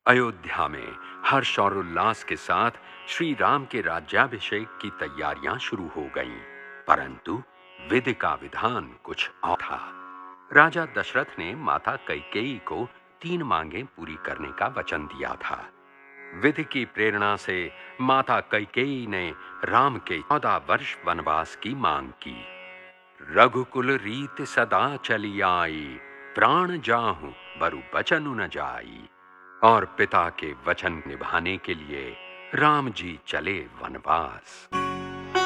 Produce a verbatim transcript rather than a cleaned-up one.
अयोध्या में हर्ष और उल्लास के साथ श्री राम के राज्याभिषेक की तैयारियां शुरू हो गईं, परंतु विधि का विधान कुछ और था। राजा दशरथ ने माता कैकेयी को तीन मांगें पूरी करने का वचन दिया था। विधि की प्रेरणा से माता कैकेयी ने राम के चौदह वर्ष वनवास की मांग की। रघुकुल रीत सदा चली आई, प्राण जाहूं बरु बचनु न जाई। और पिता के वचन निभाने के लिए राम जी चले वनवास।